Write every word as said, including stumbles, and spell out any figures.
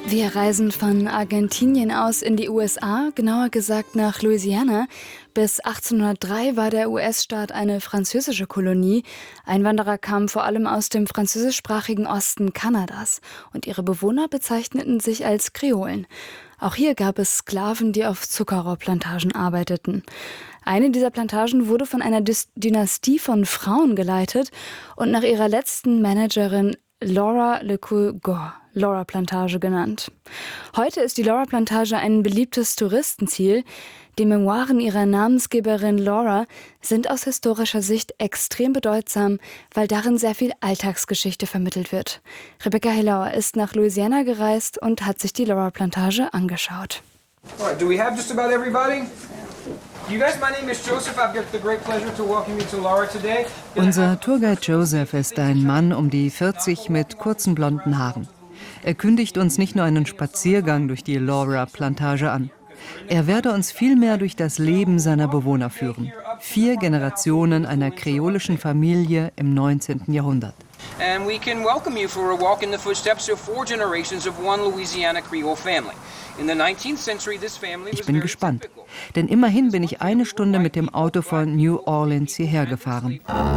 Wir reisen von Argentinien aus in die U S A, genauer gesagt nach Louisiana. Bis achtzehnhundertdrei war der U S-Staat eine französische Kolonie. Einwanderer kamen vor allem aus dem französischsprachigen Osten Kanadas und ihre Bewohner bezeichneten sich als Kreolen. Auch hier gab es Sklaven, die auf Zuckerrohrplantagen arbeiteten. Eine dieser Plantagen wurde von einer Dys- Dynastie von Frauen geleitet und nach ihrer letzten Managerin Laura Lecoué-Gore, Laura-Plantage genannt. Heute ist die Laura-Plantage ein beliebtes Touristenziel. Die Memoiren ihrer Namensgeberin Laura sind aus historischer Sicht extrem bedeutsam, weil darin sehr viel Alltagsgeschichte vermittelt wird. Rebecca Helauer ist nach Louisiana gereist und hat sich die Laura-Plantage angeschaut. Alright, do we have just about everybody? You guys, my name is Joseph. I've got the great pleasure to welcome you to Laura today. Unser Tourguide Joseph ist ein Mann um die vierzig mit kurzen blonden Haaren. Er kündigt uns nicht nur einen Spaziergang durch die Laura-Plantage an. Er werde uns vielmehr durch das Leben seiner Bewohner führen. Vier Generationen einer kreolischen Familie im neunzehnten Jahrhundert. And we can welcome you for a walk in the footsteps of four generations of one Louisiana Creole family. In the nineteenth century, this family was Ich bin very gespannt, typical. denn immerhin bin ich eine Stunde mit dem Auto von New Orleans hierher gefahren.